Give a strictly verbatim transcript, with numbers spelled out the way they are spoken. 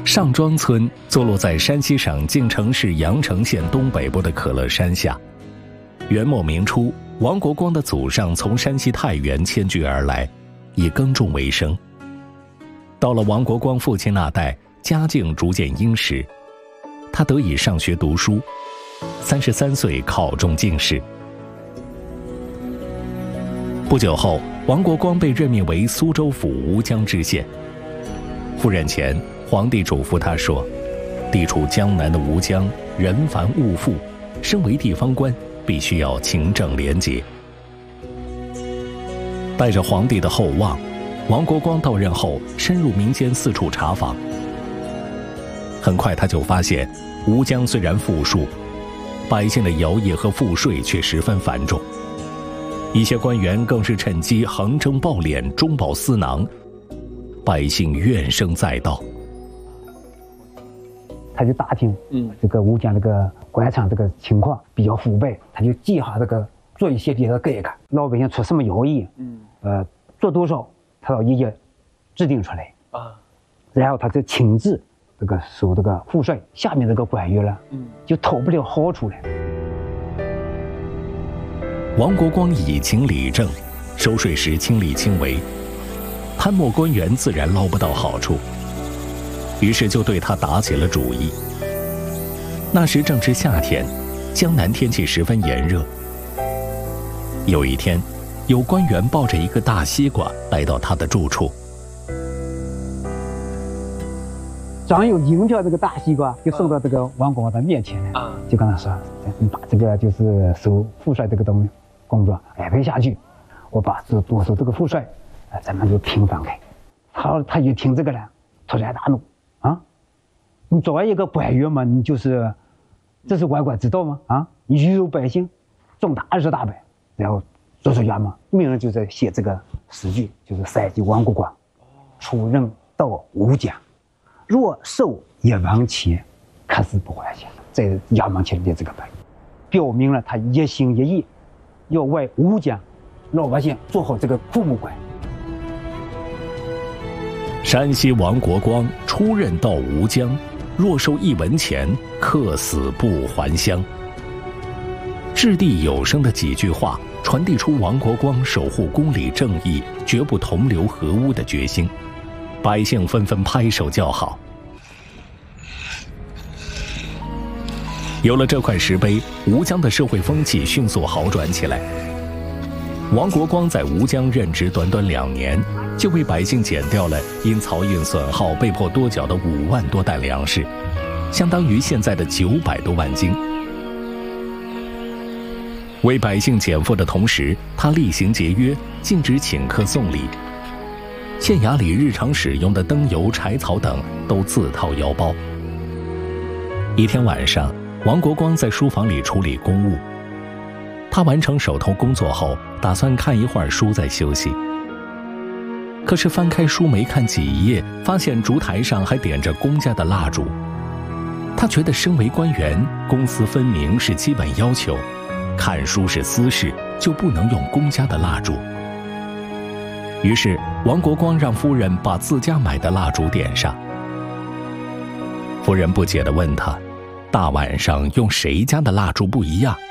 上庄村坐落在山西省晋城市阳城县东北部的可乐山下。元末明初，王国光的祖上从山西太原迁居而来，以耕种为生。到了王国光父亲那代，家境逐渐殷实，他得以上学读书，三十三岁考中进士。不久后，王国光被任命为苏州府吴江知县。赴任前，皇帝嘱咐他说，地处江南的吴江人繁物富，身为地方官，必须要勤政廉洁。带着皇帝的厚望，王国光到任后深入民间四处查访。很快他就发现，吴江虽然富庶，百姓的徭役和赋税却十分繁重，一些官员更是趁机横征暴敛，中饱私囊，百姓怨声载道。 他就打听，嗯，这个吴江这个官场这个情况比较腐败，他就计划这个做一些别的改革，老百姓出什么徭役，嗯，呃，做多少，他要一一制定出来啊，然后他就亲自这个收这个赋税，下面这个官员了，嗯，就讨不了好处了。 王国光以情理政，收税时亲力亲为，贪墨官员自然捞不到好处。于是就对他打起了主意。那时正值夏天，江南天气十分炎热。有一天，有官员抱着一个大西瓜来到他的住处， 张有迎着这个大西瓜就送到这个王国光的面前了，啊，就跟他说：“你把这个就是收赋税这个东西工作安排下去，我把这多收这个赋税，啊，咱们就平分开。”他他一听这个了，突然大怒。啊，你作为一个官员嘛，你就是这是万官之道吗？啊，你愚辱百姓，重大事大败，然后做出衙门，命人就在写这个诗句，就是三级王国光出任到吴江，若受一文钱，可是不还钱。在衙门前列这个牌，表明了他一心一意要为吴江老百姓做好这个父母官。 山西王国光出任到吴江，若收一文钱，客死不还乡。掷地有声的几句话，传递出王国光守护公理正义、绝不同流合污的决心，百姓纷纷拍手叫好。有了这块石碑，吴江的社会风气迅速好转起来。王国光在吴江任职短短两年，就为百姓减掉了因漕运损耗被迫多缴的五万多担粮食，相当于现在的九百多万斤。为百姓减负的同时，他厉行节约，禁止请客送礼，县衙里日常使用的灯油、柴草等都自掏腰包。一天晚上，王国光在书房里处理公务，他完成手头工作后，打算看一会儿书再休息。可是翻开书没看几页，发现烛台上还点着公家的蜡烛。他觉得身为官员，公私分明是基本要求，看书是私事，就不能用公家的蜡烛。于是王国光让夫人把自家买的蜡烛点上。夫人不解地问他，大晚上用谁家的蜡烛不一样，